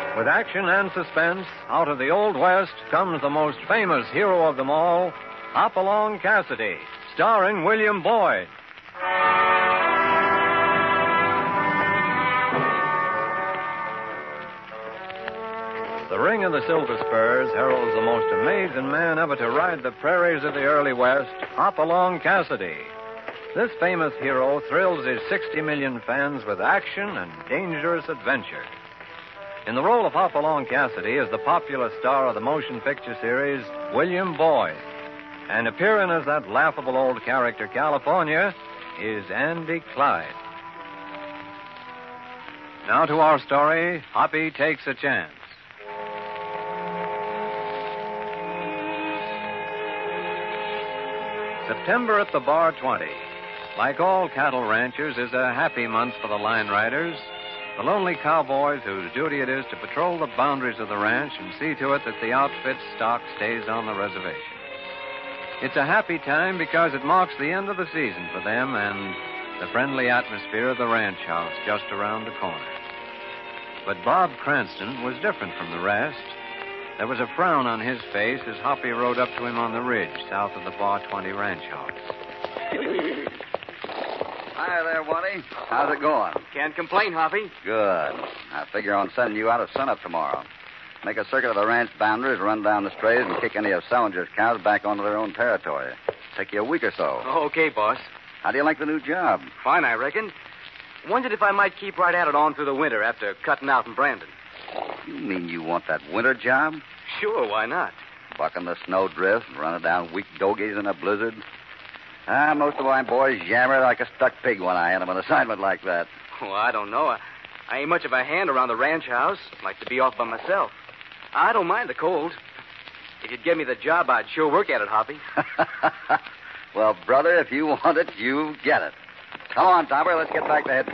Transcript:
With action and suspense, out of the Old West comes the most famous hero of them all, Hopalong Cassidy, starring William Boyd. The Ring of the Silver Spurs heralds the most amazing man ever to ride the prairies of the early West, Hopalong Cassidy. This famous hero thrills his 60 million fans with action and dangerous adventure. In the role of Hopalong Cassidy is the popular star of the motion picture series, William Boyd. And appearing as that laughable old character, California, is Andy Clyde. Now to our story, Hoppy Takes a Chance. September at the Bar 20. Like all cattle ranchers, is a happy month for the line riders, the lonely cowboys whose duty it is to patrol the boundaries of the ranch and see to it that the outfit stock stays on the reservation. It's a happy time because it marks the end of the season for them and the friendly atmosphere of the ranch house just around the corner. But Bob Cranston was different from the rest. There was a frown on his face as Hoppy rode up to him on the ridge south of the Bar 20 ranch house. Hi there, Waddy. How's it going? Can't complain, Hoppy. Good. I figure on sending you out at sunup tomorrow. Make a circuit of the ranch boundaries, run down the strays, and kick any of Salinger's cows back onto their own territory. Take you a week or so. Oh, okay, boss. How do you like the new job? Fine, I reckon. Wondered if I might keep right at it on through the winter after cutting out in Brandon. You mean you want that winter job? Sure, why not? Bucking the snowdrift and running down weak dogies in a blizzard? Most of my boys yammer like a stuck pig when I hand them an assignment like that. Well, I don't know. I ain't much of a hand around the ranch house. Like to be off by myself. I don't mind the cold. If you'd give me the job, I'd sure work at it, Hoppy. Well, brother, if you want it, you get it. Come on, Topper, let's get back to headquarters.